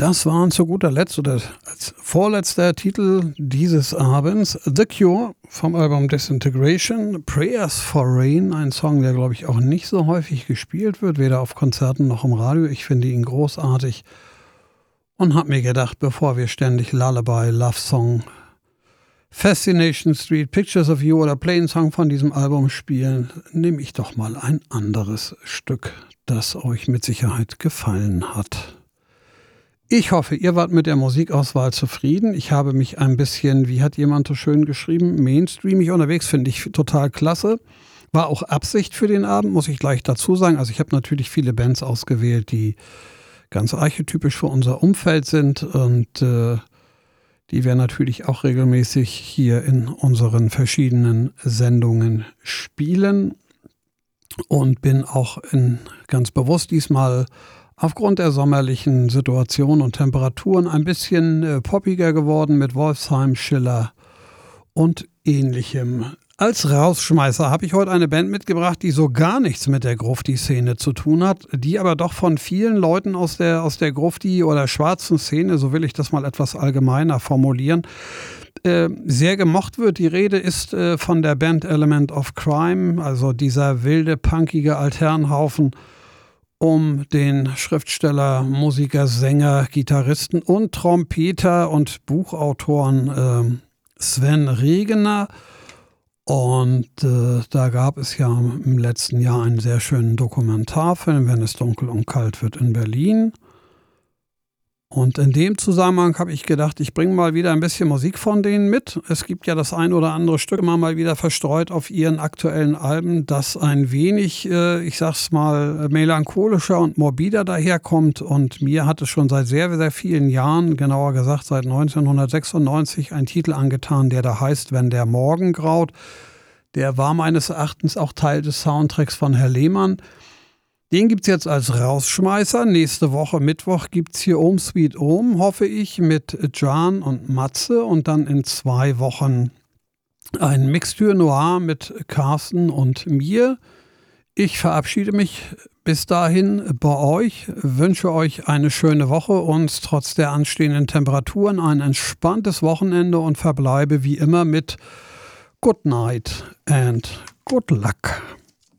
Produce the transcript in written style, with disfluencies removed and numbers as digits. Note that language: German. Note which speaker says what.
Speaker 1: Das waren zu guter Letzt oder als vorletzter Titel dieses Abends The Cure vom Album Disintegration, Prayers for Rain, ein Song, der glaube ich auch nicht so häufig gespielt wird, weder auf Konzerten noch im Radio. Ich finde ihn großartig und habe mir gedacht, bevor wir ständig Lullaby, Love Song, Fascination Street, Pictures of You oder Plain Song von diesem Album spielen, nehme ich doch mal ein anderes Stück, das euch mit Sicherheit gefallen hat. Ich hoffe, ihr wart mit der Musikauswahl zufrieden. Ich habe mich ein bisschen, wie hat jemand so schön geschrieben, mainstreamig unterwegs, finde ich total klasse. War auch Absicht für den Abend, muss ich gleich dazu sagen. Also ich habe natürlich viele Bands ausgewählt, die ganz archetypisch für unser Umfeld sind und die wir natürlich auch regelmäßig hier in unseren verschiedenen Sendungen spielen. Und bin auch ganz bewusst diesmal aufgrund der sommerlichen Situation und Temperaturen ein bisschen poppiger geworden mit Wolfsheim, Schiller und Ähnlichem. Als Rausschmeißer habe ich heute eine Band mitgebracht, die so gar nichts mit der Grufti-Szene zu tun hat, die aber doch von vielen Leuten aus der Grufti- oder schwarzen Szene, so will ich das mal etwas allgemeiner formulieren, sehr gemocht wird. Die Rede ist von der Band Element of Crime, also dieser wilde, punkige Alternhaufen um den Schriftsteller, Musiker, Sänger, Gitarristen und Trompeter und Buchautoren Sven Regener. Und da gab es ja im letzten Jahr einen sehr schönen Dokumentarfilm, Wenn es dunkel und kalt wird in Berlin. Und in dem Zusammenhang habe ich gedacht, ich bringe mal wieder ein bisschen Musik von denen mit. Es gibt ja das ein oder andere Stück immer mal wieder verstreut auf ihren aktuellen Alben, das ein wenig, ich sag's mal, melancholischer und morbider daherkommt. Und mir hat es schon seit sehr, sehr vielen Jahren, genauer gesagt seit 1996, ein Titel angetan, der da heißt Wenn der Morgen graut. Der war meines Erachtens auch Teil des Soundtracks von Herr Lehmann. Den gibt es jetzt als Rausschmeißer. Nächste Woche Mittwoch gibt es hier Ohm Sweet Ohm, hoffe ich, mit Jan und Matze. Und dann in 2 Wochen ein Mixture Noir mit Carsten und mir. Ich verabschiede mich bis dahin bei euch, wünsche euch eine schöne Woche und trotz der anstehenden Temperaturen ein entspanntes Wochenende und verbleibe wie immer mit Good Night and Good Luck.